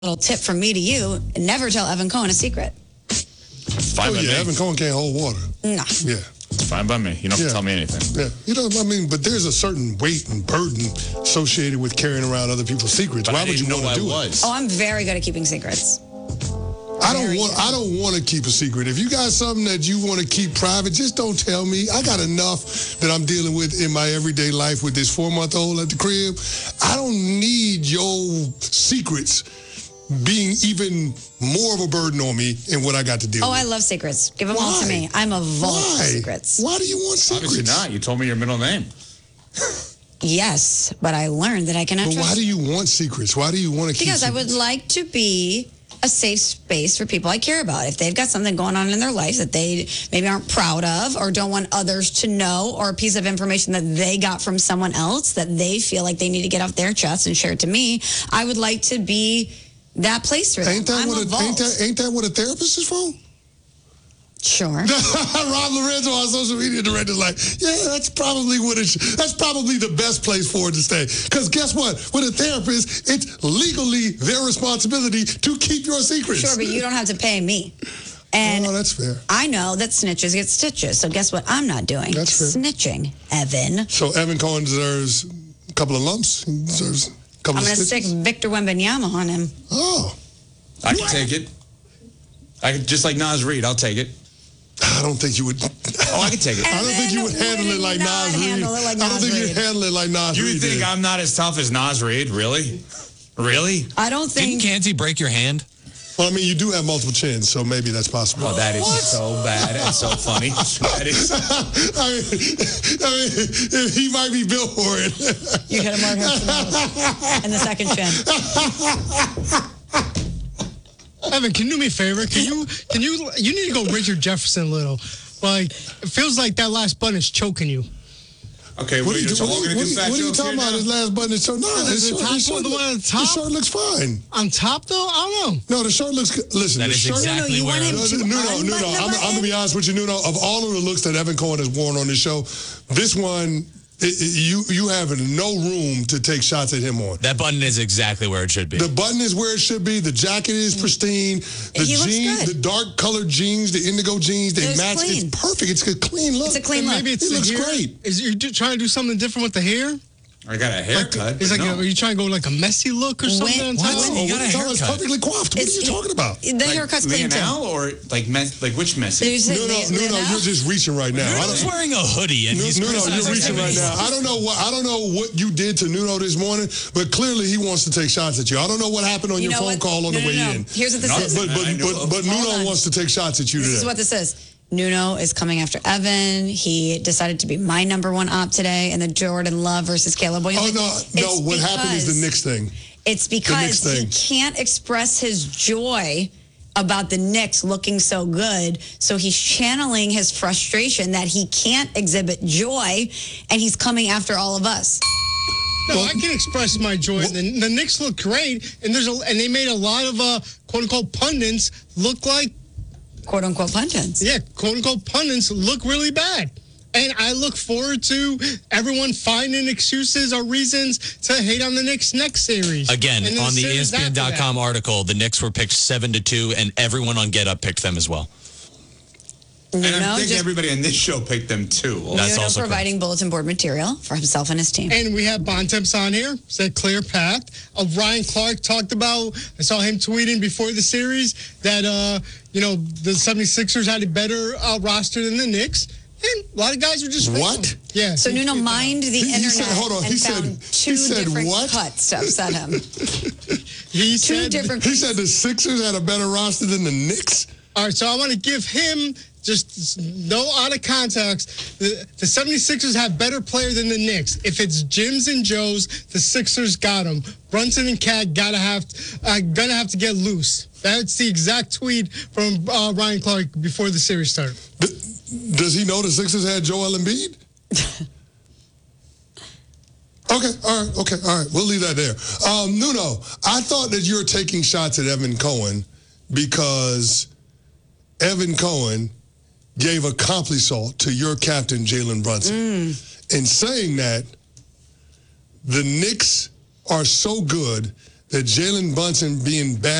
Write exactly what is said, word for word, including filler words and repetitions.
little tip from me to you, never tell Evan Cohen a secret. Fine oh, by yeah, me. Evan Cohen can't hold water. No. Yeah. It's fine by me. You don't have Yeah. to tell me anything. Yeah. You know, I mean, but there's a certain weight and burden associated with carrying around other people's secrets. But Why I would didn't you know want I to do was. it? Oh, I'm very good at keeping secrets. I don't Very want. good. I don't want to keep a secret. If you got something that you want to keep private, just don't tell me. I got enough that I'm dealing with in my everyday life with this four-month-old at the crib. I don't need your secrets being even more of a burden on me in what I got to deal Oh, with. I love secrets. Give them all to Why? me. I'm a vault of Why? secrets. Why do you want secrets? Obviously not. You told me your middle name. Yes, but I learned that I cannot But trust. why do you want secrets? Why do you want to keep Because I secrets? would like to be a safe space for people I care about. If they've got something going on in their life that they maybe aren't proud of or don't want others to know, or a piece of information that they got from someone else that they feel like they need to get off their chest and share it to me, I would like to be that place for them. Ain't that, I'm what a a, vault. ain't, that, ain't that what a therapist is for? Sure. Rob Lorenzo, our social media director, is like, yeah, that's probably what it. Sh- that's probably the best place for it to stay. Because guess what? With a therapist, it's legally their responsibility to keep your secrets. Sure, but you don't have to pay me. And oh, that's fair. I know that snitches get stitches. So guess what I'm not doing? That's fair. Snitching, Evan. So Evan Cohen deserves a couple of lumps. He deserves a couple I'm of going to stick stitches. Victor Wembanyama on him. Oh, I can take it. I can, just like Nas Reed, I'll take it. I don't think you would. Oh, I can take it. I don't think you would handle it like not Nas Reed. handle it like I don't Nas think Reed. you'd handle it like Nas You Reed think did. I'm not as tough as Nas Reed? Really? Really? I don't Didn't think. Canty break your hand? Well, I mean, you do have multiple chins, so maybe that's possible. Oh, that is so bad and so funny. That is. I mean, I mean, he might be built for it. You hit him hard enough in the second chin. Evan, can you do me a favor? Can you, can you, you need to go Richard Jefferson a little. Like, it feels like that last button is choking you. Okay, What what are you, so what, we're are- gonna what, do are- fat what are you jokes talking here about? now? His last button is so no. The- His the shirt, top his one, shirt, the one at the his top? shirt looks fine. On top, though? I don't know. No, the shirt looks good. Listen, That the is shirt. exactly No, no, you where want him No, to no, no, unbutton no. the I'm, I'm button? gonna be honest with you, Nuno. Of all of the looks that Evan Cohen has worn on this show, this one, it, it, you you have no room to take shots at him on. That button is exactly where it should be. The button is where it should be. The jacket is pristine. The He looks jeans, good. the dark colored jeans, the indigo jeans, they It looks match. clean. It's perfect. It's a clean look. It's a clean And look. maybe it's He the looks hair. great. Is you do, trying to do something different with the hair? I got a haircut. It's but like, no. are you trying to go like a messy look or something on top? What? Oh, You got a it's always haircut. perfectly coiffed. What It's- are you talking about? The like haircut's clean too. Lionel or like mes- like which message? There's No, no, the- no, no. the- You're just reaching right now. I Nuno's don't, wearing a hoodie and No, he's no, no, criticizing you're reaching right Evan's- now. I don't know what I don't know what you did to Nuno this morning, but clearly he wants to take shots at you. I don't know what happened on You your know phone what? call on No, the no, way no. in. Here's what this Not- is. But but I know but, of. but Hold Nuno on. wants to take shots at you This today. is what this is. Nuno is coming after Evan. He decided to be my number one op today in the Jordan Love versus Caleb Williams. oh no, no. It's What happened is the because- Knicks thing. It's because Knicks he thing. can't express his joy about the Knicks looking so good. So he's channeling his frustration that he can't exhibit joy, and he's coming after all of us. No, Well- I can express my joy. The, the Knicks look great, and there's a, and they made a lot of uh, quote unquote pundits look like Quote unquote pundits. yeah, quote unquote pundits look really bad. And I look forward to everyone finding excuses or reasons to hate on the Knicks next series. Again, And then on the E series S P N dot com after that. article, the Knicks were picked seven to two, and everyone on Get Up picked them as well. And Nuno I think just everybody on this show picked them too. That's Nuno also providing bulletin board material for himself and his team. And we have Bontemps on here, said clear path. Uh, Ryan Clark talked about, I saw him tweeting before the series that, uh, you know, the 76ers had a better uh, roster than the Knicks. And a lot of guys were just What? wrong. Yeah. So he Nuno tweeted that. mined the He- he internet said- hold on, and he said- found he two said different what? cuts to upset him. He Two said, different. He said the Sixers had a better roster than the Knicks. all right, so I want to give him just no out of context. The, the 76ers have better player than the Knicks. If it's Jims and Joes, the Sixers got them. Brunson and Cat gotta have uh, gonna have to get loose. That's the exact tweet from uh, Ryan Clark before the series started. Th- Does he know the Sixers had Joel Embiid? Okay, all right, okay, all right. We'll leave that there. Um, Nuno, I thought that you were taking shots at Evan Cohen because Evan Cohen gave a complisalt to your captain, Jalen Brunson. In saying that, the Knicks are so good that Jalen Brunson being bad